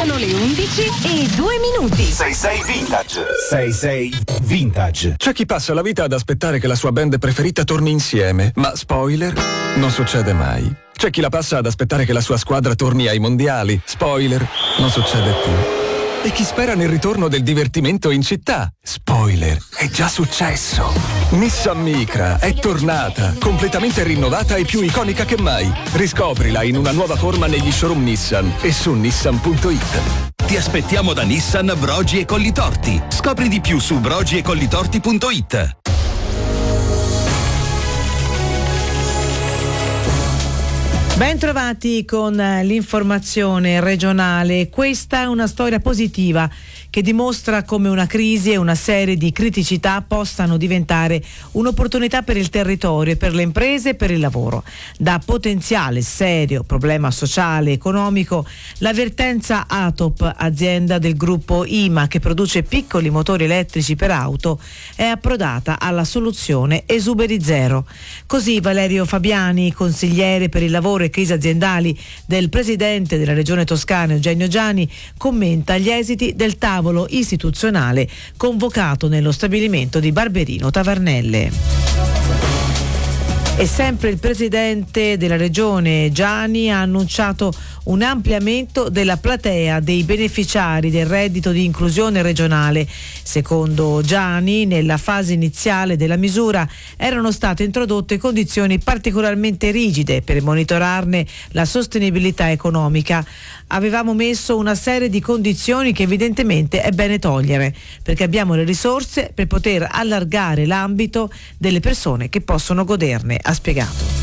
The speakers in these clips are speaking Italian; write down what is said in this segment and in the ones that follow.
Sono le 11:02. 66 Vintage. 66 Vintage. C'è chi passa la vita ad aspettare che la sua band preferita torni insieme, ma spoiler, non succede mai. C'è chi la passa ad aspettare che la sua squadra torni ai mondiali, spoiler, non succede più. E chi spera nel ritorno del divertimento in città, spoiler, è già successo. Nissan Micra è tornata, completamente rinnovata e più iconica che mai. Riscoprila in una nuova forma negli showroom Nissan e su nissan.it. Ti aspettiamo da Nissan Brogi e Collitorti. Scopri di più su brogiecollitorti.it. Ben trovati con l'informazione regionale. Questa è una storia positiva che dimostra come una crisi e una serie di criticità possano diventare un'opportunità per il territorio e per le imprese e per il lavoro. Da potenziale serio problema sociale e economico, l'avvertenza Atop, azienda del gruppo IMA che produce piccoli motori elettrici per auto, è approdata alla soluzione Esuberi Zero. Così Valerio Fabiani, consigliere per il lavoro e crisi aziendali del presidente della regione Toscana Eugenio Giani, commenta gli esiti del tavolo istituzionale convocato nello stabilimento di Barberino Tavernelle. E sempre il presidente della regione Giani ha annunciato un ampliamento della platea dei beneficiari del reddito di inclusione regionale. Secondo Giani, nella fase iniziale della misura erano state introdotte condizioni particolarmente rigide per monitorarne la sostenibilità economica. Avevamo messo una serie di condizioni che evidentemente è bene togliere, perché abbiamo le risorse per poter allargare l'ambito delle persone che possono goderne, ha spiegato.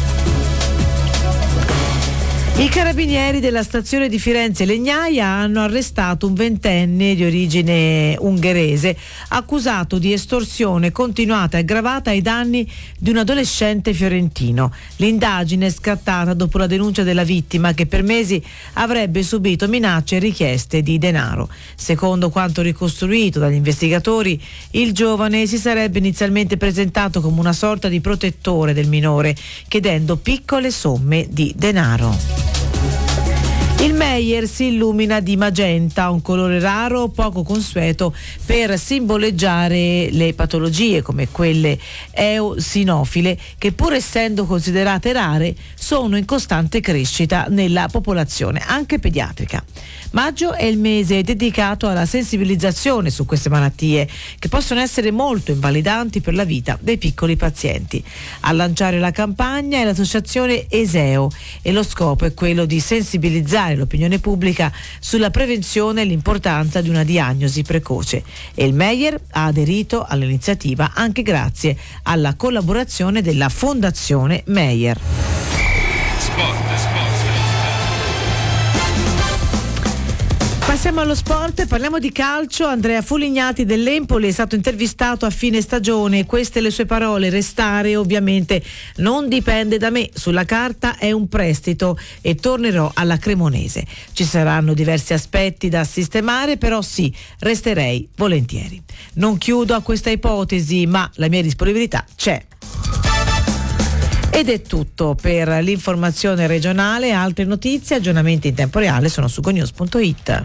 I carabinieri della stazione di Firenze Legnaia hanno arrestato un ventenne di origine ungherese accusato di estorsione continuata e aggravata ai danni di un adolescente fiorentino. L'indagine è scattata dopo la denuncia della vittima che per mesi avrebbe subito minacce e richieste di denaro. Secondo quanto ricostruito dagli investigatori, il giovane si sarebbe inizialmente presentato come una sorta di protettore del minore, chiedendo piccole somme di denaro. Il Meyer si illumina di magenta, un colore raro, poco consueto per simboleggiare le patologie come quelle eosinofile che, pur essendo considerate rare, sono in costante crescita nella popolazione, anche pediatrica. Maggio è il mese dedicato alla sensibilizzazione su queste malattie che possono essere molto invalidanti per la vita dei piccoli pazienti. A lanciare la campagna è l'associazione Eseo e lo scopo è quello di sensibilizzare l'opinione pubblica sulla prevenzione e l'importanza di una diagnosi precoce. E il Meyer ha aderito all'iniziativa anche grazie alla collaborazione della Fondazione Meyer. Passiamo allo sport, parliamo di calcio. Andrea Fulignati dell'Empoli è stato intervistato a fine stagione. Queste le sue parole: restare ovviamente non dipende da me, sulla carta è un prestito e tornerò alla Cremonese. Ci saranno diversi aspetti da sistemare, però sì, resterei volentieri. Non chiudo a questa ipotesi, ma la mia disponibilità c'è. Ed è tutto per l'informazione regionale. Altre notizie, aggiornamenti in tempo reale sono su gonews.it.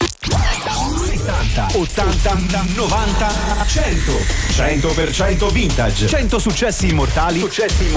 70, 80, 90, 100. 100% vintage. 100 successi immortali.